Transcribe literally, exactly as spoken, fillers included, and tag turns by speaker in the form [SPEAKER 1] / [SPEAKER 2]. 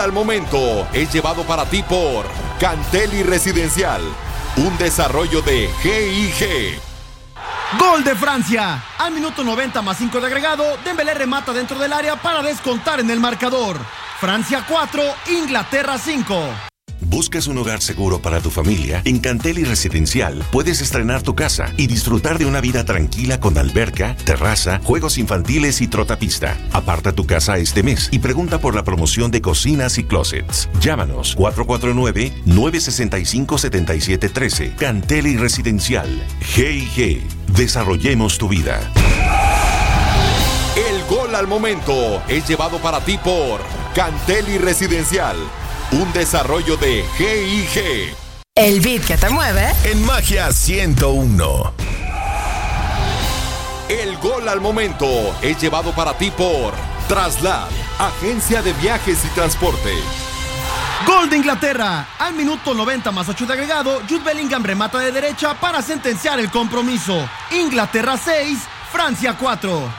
[SPEAKER 1] al momento es llevado para ti por Canteli Residencial, un desarrollo de G I G.
[SPEAKER 2] Gol de Francia. Al minuto noventa más cinco de agregado, Dembélé remata dentro del área para descontar en el marcador. Francia cuatro, Inglaterra cinco.
[SPEAKER 3] ¿Buscas un hogar seguro para tu familia? En Canteli Residencial puedes estrenar tu casa y disfrutar de una vida tranquila con alberca, terraza, juegos infantiles y trotapista. Aparta tu casa este mes y pregunta por la promoción de cocinas y closets. Llámanos cuatro cuatro nueve, nueve seis cinco, siete siete uno tres. Canteli Residencial. G I G. Desarrollemos tu vida.
[SPEAKER 1] El gol al momento es llevado para ti por Canteli Residencial, un desarrollo de G I G.
[SPEAKER 4] El beat que te mueve
[SPEAKER 5] en Magia ciento uno.
[SPEAKER 1] El gol al momento es llevado para ti por Traslad, agencia de viajes y transporte.
[SPEAKER 2] Gol de Inglaterra. Al minuto noventa más ocho de agregado, Jude Bellingham remata de derecha para sentenciar el compromiso. Inglaterra seis, Francia cuatro.